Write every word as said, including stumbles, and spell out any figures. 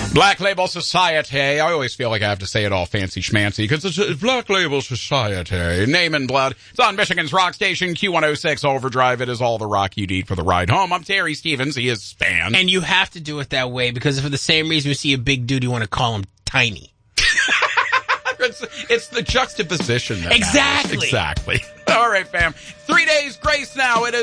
Black Label Society. I always feel like I have to say it all fancy schmancy because it's, it's Black Label Society. Name and blood. It's on Michigan's rock station, Q one oh six Overdrive. It is all the rock you need for the ride home. I'm Terry Stevens. He is Span. And you have to do it that way because for the same reason you see a big dude, you want to call him tiny. It's, it's the juxtaposition. That exactly. matters. Exactly. All right, fam. Three days grace now. It is